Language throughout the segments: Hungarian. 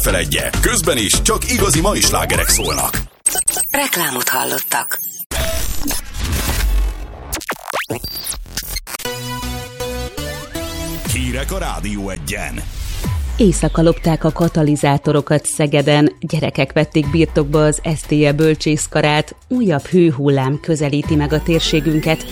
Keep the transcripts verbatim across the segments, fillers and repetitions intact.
Feledje, közben is csak igazi mai slágerek szólnak. Reklámot hallottak. Hírek a Rádió Egyen. Éjszaka lopták a katalizátorokat Szegeden, gyerekek vették birtokba az es té e bölcsészkarát, újabb hőhullám közelíti meg a térségünket.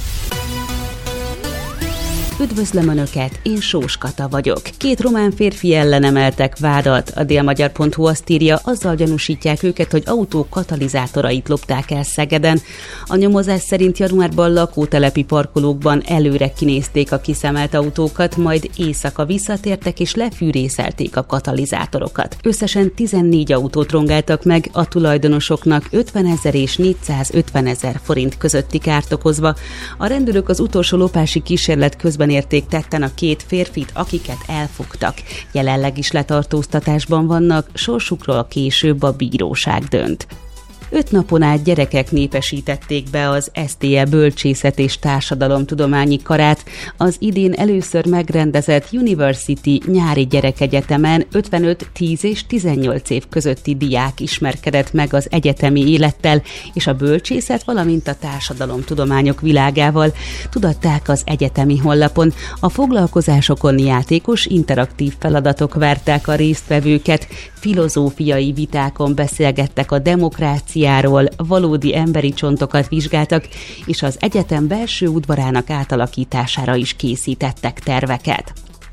Üdvözlöm Önöket, én Sós Kata vagyok. Két román férfi ellen emeltek vádat. A délmagyar pont hu azt írja, azzal gyanúsítják őket, hogy autók katalizátorait lopták el Szegeden. A nyomozás szerint januárban lakótelepi parkolókban előre kinézték a kiszemelt autókat, majd éjszaka visszatértek és lefűrészelték a katalizátorokat. Összesen tizennégy autót rongáltak meg, a tulajdonosoknak ötvenezer és négyszázötvenezer forint közötti kárt okozva. A rendőrök az utolsó lopási kísérlet közben érték tetten a két férfit, akiket elfogtak. Jelenleg is letartóztatásban vannak, sorsukról később a bíróság dönt. Öt napon át gyerekek népesítették be az es té e bölcsészet és társadalomtudományi karát. Az idén először megrendezett University nyári gyerekegyetemen ötvenöt, tíz és tizennyolc év közötti diák ismerkedett meg az egyetemi élettel és a bölcsészet, valamint a társadalomtudományok világával, tudatták az egyetemi honlapon. A foglalkozásokon játékos, interaktív feladatok várták a résztvevőket, filozófiai vitákon beszélgettek a demokráciáról, valódi emberi csontokat vizsgáltak, és az egyetem belső udvarának átalakítására is készítettek terveket.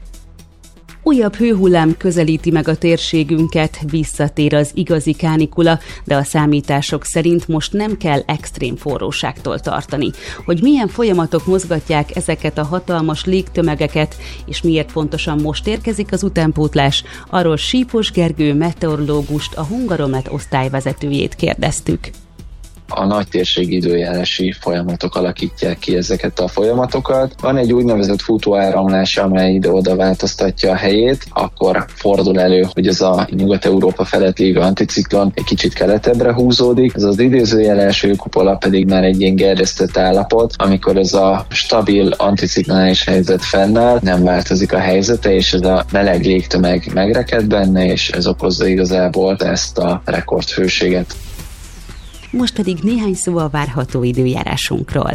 Újabb hőhullám közelíti meg a térségünket, visszatér az igazi kánikula, de a számítások szerint most nem kell extrém forróságtól tartani. Hogy milyen folyamatok mozgatják ezeket a hatalmas légtömegeket, és miért pontosan most érkezik az utánpótlás, arról Sípos Gergő meteorológust, a Hungaromet osztályvezetőjét kérdeztük. A nagy térségi időjárási folyamatok alakítják ki ezeket a folyamatokat. Van egy úgynevezett futóáramlás, amely ide-oda változtatja a helyét, akkor fordul elő, hogy ez a Nyugat-Európa felett lévő anticiklon egy kicsit keletebbre húzódik. Ez az idézőjeles hőkupola pedig már egy ilyen gerjesztett állapot, amikor ez a stabil anticiklonális helyzet fennáll, nem változik a helyzete, és ez a meleg légtömeg megreked benne, és ez okozza igazából ezt a rekordhőséget. Most pedig néhány szó a várható időjárásunkról.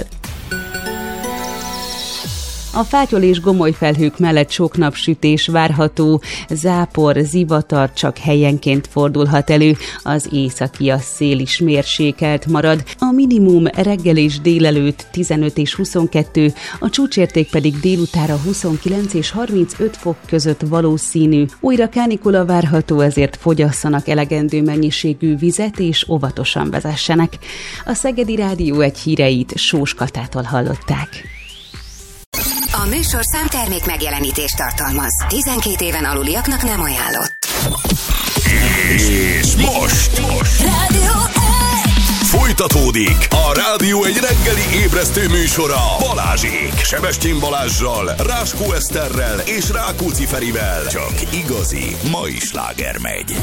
A fátyol és gomoly felhők mellett sok napsütés várható, zápor, zivatar csak helyenként fordulhat elő, az északi a szél is mérsékelt marad, a minimum reggel és délelőtt tizenöt és huszonkettő, a csúcsérték pedig délutára huszonkilenc és harmincöt fok között valószínű. Újra kánikula várható, ezért fogyasszanak elegendő mennyiségű vizet és óvatosan vezessenek. A Szegedi Rádió Egy híreit Sós Katától hallották. A műsorszám termék megjelenítést tartalmaz. tizenkét éven aluliaknak nem ajánlott. És most, most. Rádió Egy! Folytatódik a Rádió Egy reggeli ébresztő műsora Balázsék. Sebestyén Balázssal, Ráskó Eszterrel és Rákóczi Ferivel. Csak igazi mai sláger megy.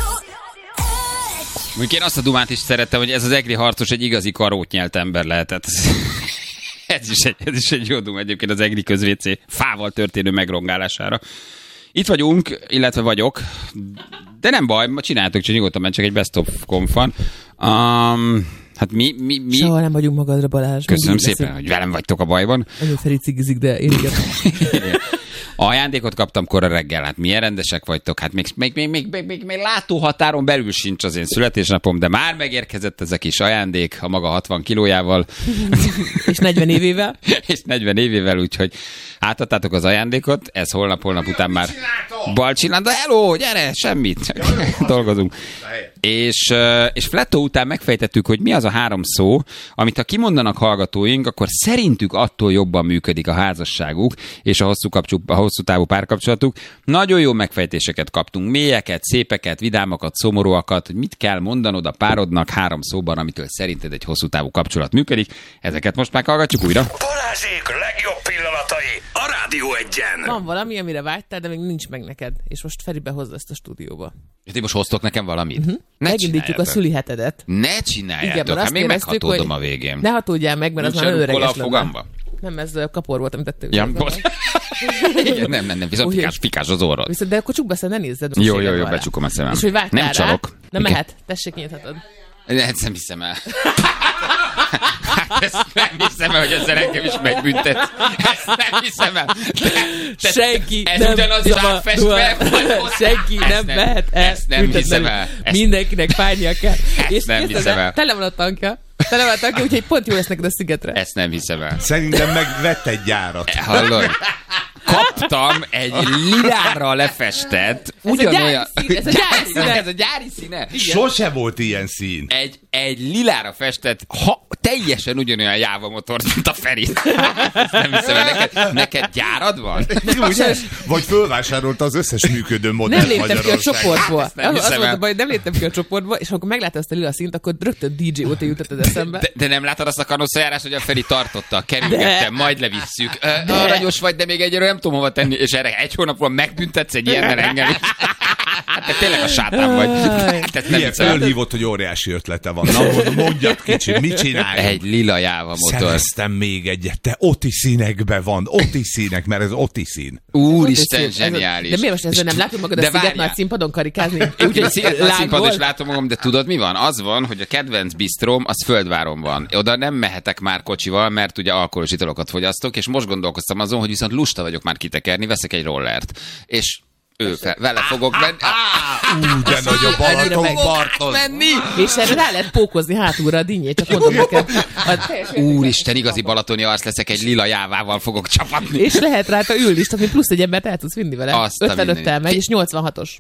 Mondjuk én azt a dumát is szerettem, hogy ez az egri harcos egy igazi karótnyelt ember lehetett. Ez is, egy, ez is egy jó dum egyébként az egri közvécé fával történő megrongálására. Itt vagyunk, illetve vagyok, de nem baj, ma csináljátok, csak nyugodtan, mert csak egy best of conf van. Um, hát mi, mi, mi... Soha nem vagyunk magadra, Balázs. Köszönöm szépen, beszél. Hogy velem vagytok a bajban. Nagyon Feri cigizik, de én igen. Ajándékot kaptam kora reggel, hát milyen rendesek vagytok, hát még, még, még, még, még, még, még látóhatáron belül sincs az én születésnapom, de már megérkezett ez a kis ajándék a maga hatvan kilójával. És negyven évével. És negyven évével, úgyhogy átadtátok az ajándékot, ez holnap-holnap után már bal csinál, de hello, gyere, semmit, dolgozunk. És, és Fletto után megfejtettük, hogy mi az a három szó, amit ha kimondanak hallgatóink, akkor szerintük attól jobban működik a házasságuk, és a hosszú, kapcsú, a hosszú távú párkapcsolatuk. Nagyon jó megfejtéseket kaptunk, mélyeket, szépeket, vidámakat, szomorúakat, hogy mit kell mondanod a párodnak három szóban, amitől szerinted egy hosszú távú kapcsolat működik. Ezeket most meghallgatjuk újra. Balázsék legjobb pillanatai a Rádió Egyen. Van valami, amire vágytál, de még nincs meg neked, és most Feri behozza ezt a stúdióba. És ti most hoztok nekem valamit? Uh-huh. Megindítjuk a szüli hetedet. Ne csináljátok, igen, hát még meghatódom a végén. Ne hatódjál meg, mert nincs az már öreges lenne. Fogamba? Nem, ez kapor volt, amit tettünk. Ja, Igen, nem, nem, nem, viszont fikás, fikás az orrod. Viszont, de akkor csukd be, ne nézzed. Jó, jó, jó, becsukom a szemem. És hogy vágtál nem csalok. Na mehet, tessék, nyithatod. Ezt nem hiszem el. Hát ezt nem hiszem el, hogy ezzel engem is megbüntet. Ezt nem hiszem el. Te, te, senki ez nem ugyanaz is átfestve. Senki nem nem, mehet el. Ezt nem hiszem el. Ezt, mindenkinek fájnia kell. Ezt nem hiszem el. Tele van a tankja. Tele van a tankja, úgyhogy pont jó lesz neked a szigetre. Ezt nem hiszem el. Szerintem megvett egy gyárat. Hallod? Kaptam egy lilára lefestett, ugyanolyan... Ez a gyári színe. Ez a gyári színe. Sose volt ilyen szín. Egy, egy lilára festett, ha, teljesen ugyanolyan Jáva motor, mint a Feri. Ezt nem hiszem, neked, neked gyárad van? Ugye? Vagy fölvásárolta az összes működő modellt Nem léptem ki a csoportból. nem Az volt a el. baj, nem léptem ki a csoportból, és akkor megláttam azt a lila színt, akkor rögtön dé dzsé óta jutott az eszembe. De, de nem láttad azt a kanosszajárást, hogy a Feri tartotta, kerülgettem, majd levisszük. Ö, aranyos vagy, de még egyről nem tudom hova tenni, és erre egy hónapról megbüntetsz egy ilyennel engem. Hát te tényleg a sátán vagy. Hát, Ilyen fölhívott, hogy óriási ötlete van. Na, mondjad kicsi, mit csinálj? Egy lila Jáva motor. Szereztem még egyet. Te oti színekben van. Oti színek, mert ez oti szín. Úristen, zseniális. De miért most ezzel nem látod magad a sziget nagy színpadon karikázni? Úgyhogy sziget nagy színpadon is látom magam, de tudod mi van? Az van, hogy a kedvenc bisztróm az Földváron van. Oda nem mehetek már kocsival, mert ugye alkoholos italokat fogyasztok, és most gondolkoztam azon, hogy viszont lusta vagyok már kitekerni, veszek egy rollert. És ő fel, vele fogok menni. Ú, de nagy a Balatonparton. És erre rá lehet pókozni hátulra a dinnyét, csak mondom neked. Úristen, igazi balatoni arc leszek, egy lila Jávával fogok csapatni. És lehet rajta ülni is, tehát plusz egy embert el tudsz vinni vele. Azt a ötvenöttel megy, és nyolcvanhatos.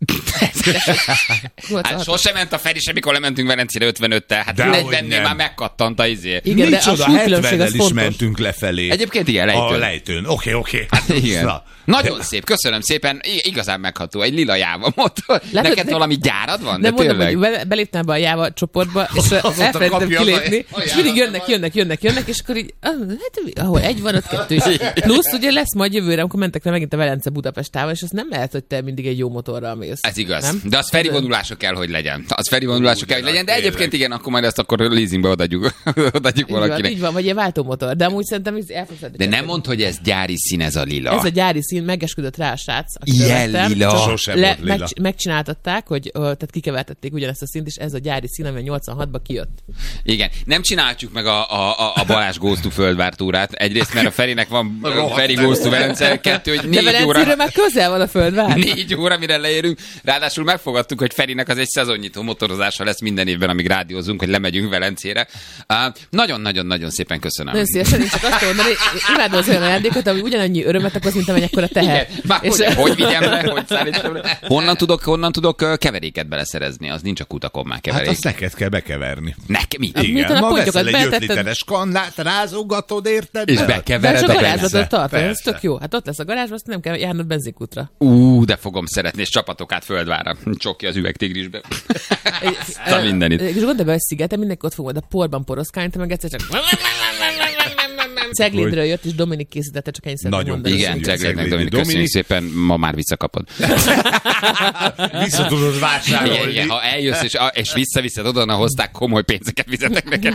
Hát sosem ment a Feri, mikor lementünk Velencére ötvenöttel. Hát De negyvennél nem. már megkattant a izé. Igen, de a Micsoda, súlykülönbség az hetvennel is fontos. mentünk lefelé. Egyébként igen, A lejtőn. lejtőn. Oké, oké. Hát igen. Na. Nagyon szép, köszönöm szépen, I- igazán megható, egy lila Jáva motor. Látod, Neked de- valami gyárad van? Nem De mondom, tényleg? hogy be- beléptem be a Jáva csoportba, és Azóta elfelejtettem kapja kilépni, az a- és mindig jönnek, jönnek, jönnek, jönnek, és akkor így, ah, hát ahol egy van, ott kettő is. Plusz ugye lesz majd jövőre, amikor mentek le megint a Velence Budapest távol, és az nem lehet, hogy te mindig egy jó motorral mész. Ez igaz. Nem? De az Feri vonulása kell, hogy legyen. Az Feri vonulása kell, hogy legyen, de egyébként igen, akkor majd ezt akkor leasingbe odaadjuk, odaadjuk Így van, valakinek. így van, vagy egy váltómotor, de amúgy szerintem ez el fogsz De nem mondd, hogy ez gyári szín, ez a lila. Ez a gyári szín, megesküdött rá a srác. Ilyen lila. Sosem volt lila. Meg, megcsináltatták, hogy ö, tehát kikevertették ugyanezt a színt, és ez a gyári szín, ami a nyolcvanhatban kijött. Igen. Nem csináljuk meg a, a, a Balázs Goes to Földvár túrát. Egyrészt, mert a Ferinek van Feri Goes to Velence, kettő, hogy De négy Velencéről óra. már közel van a Földvár. Négy óra, mire leérünk. Ráadásul megfogadtuk, hogy Ferinek az egy szezonnyitó motorozása lesz minden évben, amíg rádiózunk, hogy lemegyünk Velencére. Uh, Nagyon-nagyon-nagyon szépen köszönöm. Nagyon szívesen, én csak azt mondani, imádom az olyan ajándékot, ami ugyanannyi örömet okoz, mint amennyekor a teher. Igen, már És- hogy, hogy vigyem le, hogy szállítsam le. Honnan tudok, honnan tudok ö, keveréket beleszerezni? Az nincs a kutakon már Hát keverék. azt neked kell bekeverni. Nekem mi? Hát Igen, miután a ma pontyokat veszel egy öt beletetted- literes kannát, rázogatod, érted? És bele? De bekevered csak a a garázsban benze. tart, ez Persze. tök jó. Hát ott lesz a garázsban, azt nem kell járnod benzinkútra. Ú, de fogom szeretni, és csapatok át Földvára. Csokki az üvegtigrisbe. Azt a mindenit. És gondolj be, hogy szigeten mindenki ott fog majd a porban poroszkálni, te meg egyszer csak... Ceglédről jött, és Dominik készítette, csak ennyi szeretném Nagyon mondani. Igen, Köszönjük, Ceglédnek, Ceglédi Dominik, köszönjük Dominik. szépen, ma már visszakapod. Vissza tudod Igen, vásárolni. igen, ha eljössz és, és visszaviszed oda, na hozták, komoly pénzeket fizetek neked.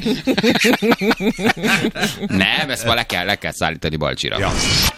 Nem, ezt ma le kell, le kell szállítani Balcsira. Ja.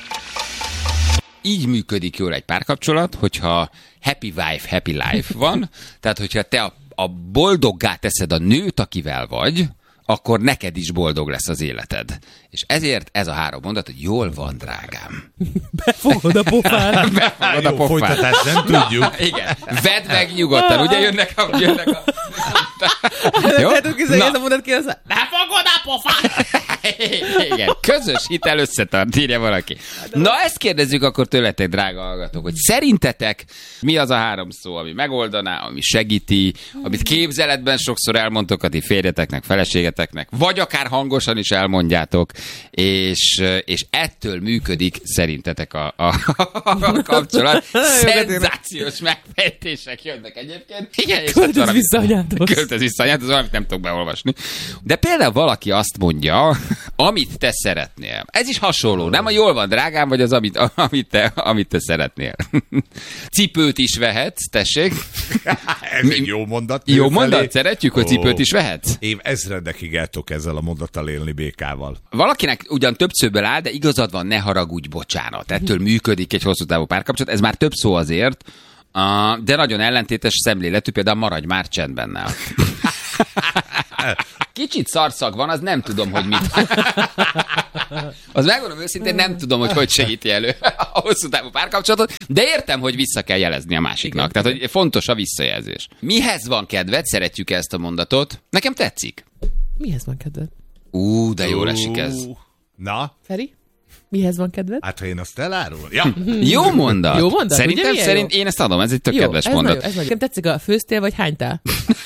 Így működik jól egy párkapcsolat, hogyha happy wife, happy life van, tehát hogyha te a, a boldoggá teszed a nőt, akivel vagy, akkor neked is boldog lesz az életed. És ezért ez a három mondat, hogy jól van, drágám. Befogod a pofán. Befogod a Jó, pofát. folytatást nem tudjuk. Igen. Vedd meg nyugodtan, ugye jönnek a... Jönnek a... Jó? Tehát úgy ez Na. a mondat ki, az befogod a pofán. Igen, közös hitel összetart, írja valaki. Na, ezt kérdezzük akkor tőletek, drága hallgatók, hogy szerintetek mi az a három szó, ami megoldaná, ami segíti, amit képzeletben sokszor elmondtok a ti férjeteknek, feleségeteknek, vagy akár hangosan is elmondjátok, és, és ettől működik szerintetek a, a, a kapcsolat. Szenzációs megfejtések jönnek egyébként. Igen, és Költöz valami- vissza anyádhoz. Költöz vissza anyádhoz, valamit nem tudok beolvasni. De például valaki azt mondja, amit te szeretnél. Ez is hasonló, nem a jól van, drágám, vagy az, amit, amit, te, amit te szeretnél. Cipőt is vehetsz, tessék. Ez egy jó mondat. Jó felé. mondat? Szeretjük, hogy cipőt is vehetsz? Én ezredekig el tudok ezzel a mondattal élni békával. Valakinek ugyan több szőből áll, de igazad van, ne haragudj, bocsánat. Ettől működik egy hosszú távú párkapcsolat. Ez már több szó azért, de nagyon ellentétes szemléletű, például maradj már csendben nála. Kicsit szarszag van, az nem tudom, hogy mit. Az megmondom őszintén, nem tudom, hogy hogy segíti elő a hosszú távú párkapcsolatot, de értem, hogy vissza kell jelezni a másiknak. Tehát, hogy fontos a visszajelzés. Mihez van kedved? Szeretjük ezt a mondatot. Nekem tetszik. Mihez van kedved? Ú, de jól esik ez. Na? Feri? Mihez van kedved? Hát, ha én azt elárul. Ja. Jó mondat. Jó mondat? Szerintem Ugye, szerint én ezt adom, ez egy tök jó, kedves ez mondat. Nagyon, ez nagyon. Nekem tetszik a főztél vagy hánytál?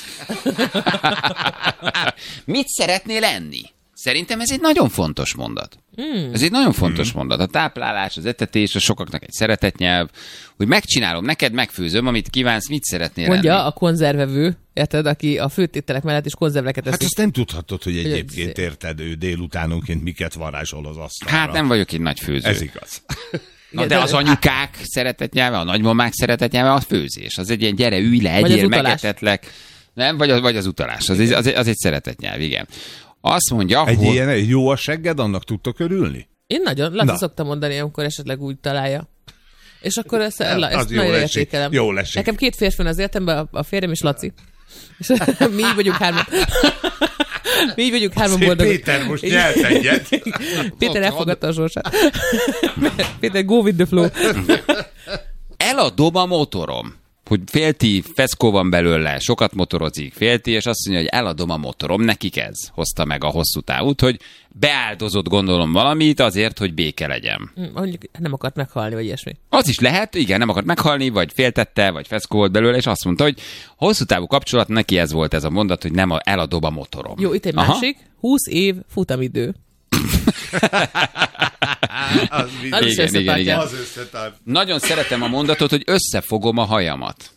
Mit szeretnél enni? Szerintem ez egy nagyon fontos mondat. Mm. Ez egy nagyon fontos mm. mondat. A táplálás, az etetés, a sokaknak egy szeretetnyelv, hogy megcsinálom, neked megfőzöm, amit kívánsz, mit szeretnél Mondja enni. a konzervevő, érted, aki a főtételek mellett is konzerveket eszik. Hát azt nem tudhatod, hogy egyébként érted, ő délutánonként miket varázsol az asztalra. Hát nem vagyok egy nagy főző. Ez igaz. Na, de az anyukák szeretetnyelve, a nagymamák szeretetnyelve a főzés. Az egy ilyen gyere, ülj le, egyél, megetetlek. Nem, vagy az, vagy az utalás. Az egy, az, egy, az egy szeretetnyelv, igen. Azt mondja, egy hogy... ilyen egy jó a segged, annak tudtok örülni? Én nagyon, Laci szoktam mondani, amikor esetleg úgy találja. És akkor ezt, ezt, ezt nagyon értékelem. Jól esik. Nekem két férfi van az életemben, a, a férjem és Laci. És mi így vagyunk hárman. Mi így vagyunk hárman boldogok. Péter most nyelt egyet. Péter elfogadta a sorsát. Péter, go with the flow. Eladom a motorom. Hogy félti, feszkó van belőle, sokat motorozik, félti, és azt mondja, hogy eladom a motorom, nekik ez hozta meg a hosszú távút, hogy beáldozott gondolom valamit azért, hogy béke legyen. Mondjuk nem akart meghalni, vagy ilyesmi. Az is lehet, igen, nem akart meghalni, vagy féltette, vagy feszkó volt belőle, és azt mondta, hogy hosszú távú kapcsolat, neki ez volt ez a mondat, hogy nem a, eladom a motorom. Jó, itt egy Aha. másik, húsz év futamidő. az az igen, igen, igen. Az összetart. Nagyon szeretem a mondatot, hogy összefogom a hajamat.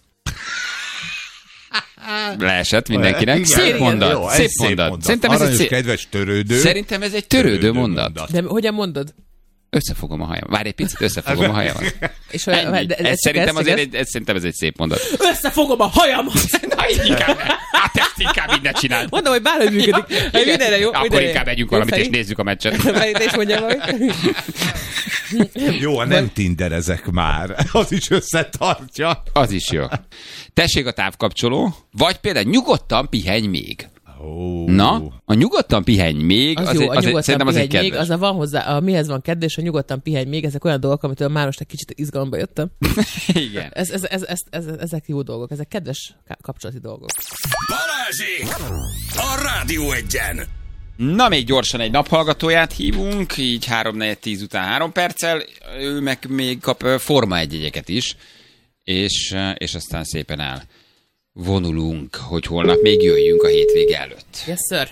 Leesett mindenkinek. Igen, szép mondat. Jó, szép, szép mondat. mondat. Szerintem ez egy szép... kedves törődő. Szerintem ez egy törődő, törődő mondat. mondat. De hogyan mondod? Összefogom a hajamat. Várj egy picit, összefogom a hajamat. És olyan, de, de, ez szerintem, azért egy, ez, szerintem ez egy szép mondat. Összefogom a hajamat! Na, így inkább. Hát ezt inkább így ne csináld. Mondom, hogy bárhogy működik. Mindenre jó. Akkor mindenre. inkább megyünk valamit, és nézzük a meccset. Te is mondjál valamit. Jó, a nem tinderezek már. Az is összetartja. Az is jó. Tessék a távkapcsoló, vagy például nyugodtan pihenj még. Oh. Na, a nyugodtan pihenj még, az, az, jó, az, az szerintem az egy még, az a van hozzá, a mihez van kedves, és a nyugodtan pihenj még, ezek olyan dolgok, amitől már most egy kicsit izgalomba jöttem. Igen. Ez, ez, ez, ez, ez, ezek jó dolgok, ezek kedves kapcsolati dolgok. Balázsék! A Rádió Egyen! Na, még gyorsan egy naphallgatóját hívunk, így három negyven tíz után három perccel, ő meg még kap Forma egy jegyeket is, és, és aztán szépen el vonulunk, hogy holnap még jöjjünk a hétvége előtt. Yes, sir.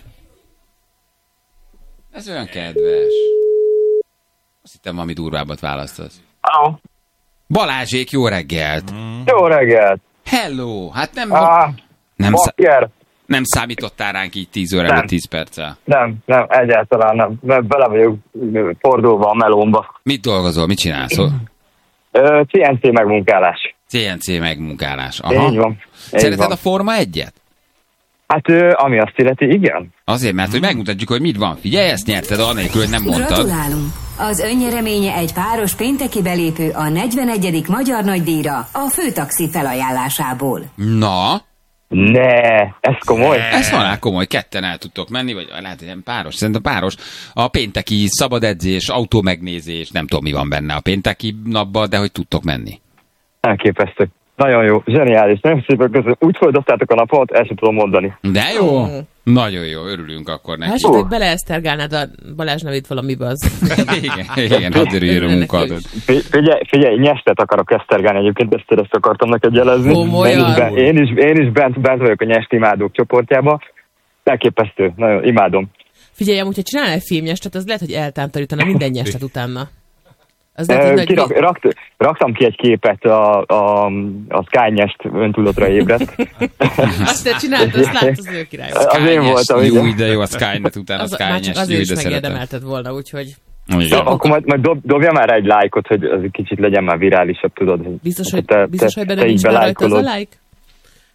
Ez olyan kedves. Azt hittem, valami durvábbat választasz. Hello. Balázsék, jó reggelt! Mm. Jó reggelt! Hello! Hát nem... Ah, nem, szá- nem számítottál ránk így tíz órában, tíz perccel? Nem, nem, egyáltalán nem. Bele vagyok fordulva a melómba. Mit dolgozol? Mit csinálsz? cé en cé megmunkálás. cé en cé megmunkálás. Aha. Így van. Így Szereted van. a Forma egyet? Hát ami azt illeti, igen. Azért, mert hogy megmutatjuk, hogy mit van. Figyelj, ezt nyerted, anélkül, hogy nem mondtad. Gratulálunk! Az önnyereménye egy páros pénteki belépő a negyvenegyedik Magyar Nagydíjra a Főtaxi felajánlásából. Na? Ne, ez komoly. Ne. Ez van, komoly. Ketten el tudtok menni, vagy lehet, hogy nem páros. Szerintem páros. A pénteki szabad edzés, autómegnézés, nem tudom, mi van benne a pénteki napban, de hogy tudtok menni. Elképesztő. Nagyon jó, zseniális. Nem szépen köszönöm. Úgy foldoztátok a napot, el sem tudom mondani. De jó. Nagyon jó, örülünk akkor neki. Esetleg beleesztergálnád a Balázs nevét valamibe az. igen, igen, hadd örüljön a munkádat. Figyelj, figyelj, nyestet akarok esztergálni egyébként, ezt, ezt akartam neked jelezni. Komolyan. Én is, én is bent, bent vagyok a nyest imádók csoportjába. Elképesztő, nagyon imádom. Figyelj, amúgy, ha csinálnál egy filmnyestet, az lehet, hogy eltántorítana minden nyestet utána. Az e, lehet, kirak, nagy... rakt, raktam ki egy képet, a, a, a Sky nyest öntudatra ébredt. Azt te csináltad, azt látod, az ő király. Az én voltam. Jó, de jó, a Skynet után a Sky nyest. Azért is megérdemelted volna, úgyhogy... Ja, akkor majd, majd dob, dobja már egy lájkot, hogy az egy kicsit legyen már virálisabb, tudod. Biztos, hogy, te, biztos, te, hogy benne nincs már rajta az a like?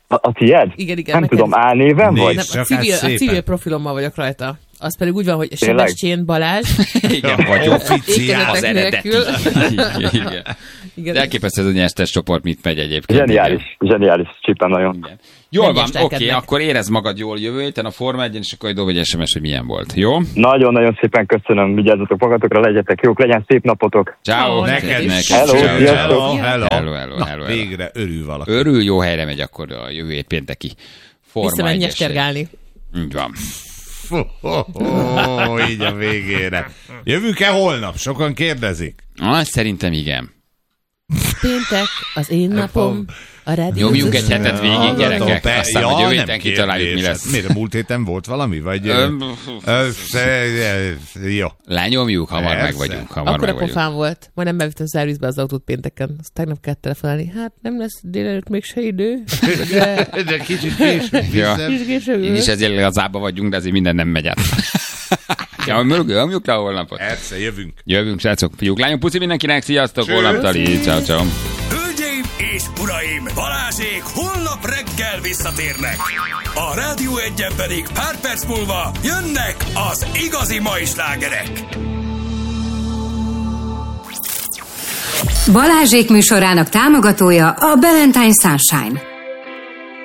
A, a tiéd? Igen, igen. Nem neked. tudom, álnéven vagy? Nem, a Csak civil, hát a szépen. civil profilommal vagyok rajta. Az pedig úgy van, hogy Tényleg? Sebestyén Balázs. Igen, vagy Officiál. az eredeti. nélkül. Igen, igen. Igen. De elképesztő ez a nyertes csoport, mit megy egyébként. Zseniális, zseniális, csípem nagyon. Igen. Jól van, oké, Megjestekednek. akkor érezd magad jól jövő héten a Forma egyen, és akkor egy dobj egy es em es, hogy milyen volt. Jó? Nagyon-nagyon szépen köszönöm, vigyázzatok magatokra, legyetek jók, legyen szép napotok. Ciao. Neked is. Hello, Ciao, sziasztok. ciao. Hello, hello. Hello, hello, Na, hello, hello. végre örül valaki. Örül, jó helyre megy akkor a jövő hét pénteki Forma Visszamenj egyes. nyeskergálni. Így van. Oh, így a végére. Jövünk-e holnap? Sokan kérdezik. Ah, szerintem igen. Péntek, az én napom. A rádió. Nyomjunk egy hetet végig, Hallgatom, gyerekek. pe- Aztán ja, majd jövő nem héten kitaláljuk, mi kérdés. lesz. Hát miért, a múlt héten volt valami? Vagy... Ö, ö, ö, Jó. Lenyomjuk, hamar Persze. meg vagyunk. Hamar Akkor a meg vagyunk. pofám volt. Majdnem bevittem szervizbe az autót pénteken. Azt tegnap kellett telefonálni. Hát nem lesz délelőtt még se idő. De De kicsit később Ja. viszem. kis később. Én is ezért lazába vagyunk, de azért minden nem megy át. Ja, mögül, nyomjuk le a holnapot. Persze, jövünk. Jövünk, srácok, fiúk, lányok, puszi mindenkinek, sziasztok, holnaptali, ciao, ciao. Hölgyeim és uraim, Balázsék holnap reggel visszatérnek. A Rádió Egyen pedig pár perc múlva jönnek az igazi mai slágerek. Balázsék műsorának támogatója a Valentine Sunshine.